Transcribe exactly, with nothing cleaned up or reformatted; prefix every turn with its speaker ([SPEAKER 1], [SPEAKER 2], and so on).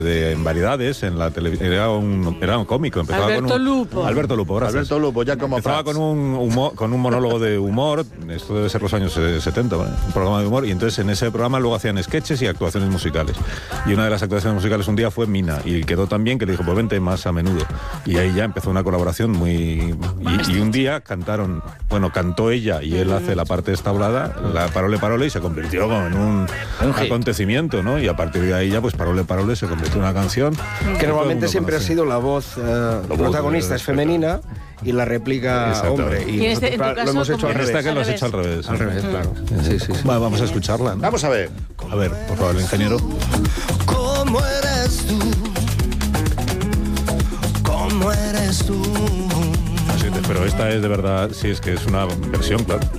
[SPEAKER 1] de en variedades en la televisión, era un, era un cómico, empezaba
[SPEAKER 2] Alberto
[SPEAKER 1] con un,
[SPEAKER 2] Lupo.
[SPEAKER 1] Alberto Lupo, gracias.
[SPEAKER 3] Alberto Lupo, ya como
[SPEAKER 1] empezaba con un humor, con un monólogo de humor, esto debe ser los años setenta, ¿vale? Un programa de humor, y entonces en ese programa luego hacían sketches y actuaciones musicales. Y una de las actuaciones musicales un día fue Mina, y quedó tan bien que le dijo, pues vente más a menudo. Y ahí ya empezó una colaboración muy... Y, y un día cantaron, bueno, cantó ella y él hace la parte establada, la Parole Parole, y se convirtió como en un, un acontecimiento, ¿no? Y a partir de ahí ya, pues Parole Parole se convirtió en una canción
[SPEAKER 4] que normalmente siempre
[SPEAKER 1] conoce.
[SPEAKER 4] Ha sido la voz eh,
[SPEAKER 1] voz
[SPEAKER 4] protagonista
[SPEAKER 1] de-
[SPEAKER 4] es femenina y la réplica hombre. Y
[SPEAKER 2] Y en este- en tu
[SPEAKER 4] nosotros,
[SPEAKER 2] caso,
[SPEAKER 4] lo hemos hecho
[SPEAKER 2] ¿cómo
[SPEAKER 4] al
[SPEAKER 2] es?
[SPEAKER 4] revés.
[SPEAKER 1] Esta que
[SPEAKER 2] Al
[SPEAKER 1] lo has
[SPEAKER 2] revés.
[SPEAKER 1] hecho al revés.
[SPEAKER 4] Al revés, claro. Sí, sí, sí.
[SPEAKER 1] Va, vamos a escucharla, ¿no?
[SPEAKER 3] Vamos a ver.
[SPEAKER 1] A ver, por favor, el ingeniero.
[SPEAKER 5] ¿Cómo eres tú? ¿Cómo eres tú?
[SPEAKER 1] Sí, pero esta es de verdad, sí, es que es una versión, claro.